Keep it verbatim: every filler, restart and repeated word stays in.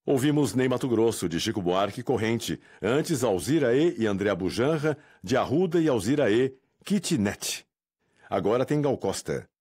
Ouvimos Ney Matogrosso, de Chico Buarque, Corrente. Antes, Alzira E e André Bujanra, de Arruda e Alzira E, Kitnet. Agora tem Gal Costa.